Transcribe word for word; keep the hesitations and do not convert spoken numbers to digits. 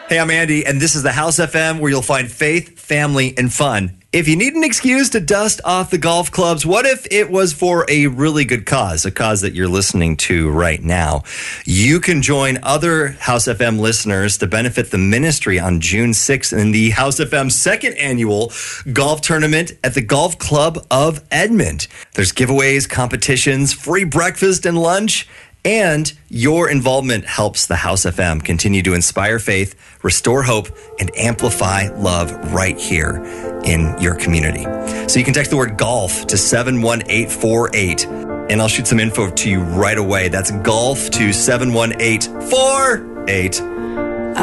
Hey, I'm Andy, and this is the House F M, where you'll find faith, family, and fun. If you need an excuse to dust off the golf clubs, what if it was for a really good cause, a cause that you're listening to right now? You can join other House F M listeners to benefit the ministry on June sixth in the House F M second annual golf tournament at the Golf Club of Edmond. There's giveaways, competitions, free breakfast and lunch, and your involvement helps the House F M continue to inspire faith, restore hope, and amplify love right here in your community. So you can text the word golf to seven one eight four eight, and I'll shoot some info to you right away. That's golf to seven one eight four eight.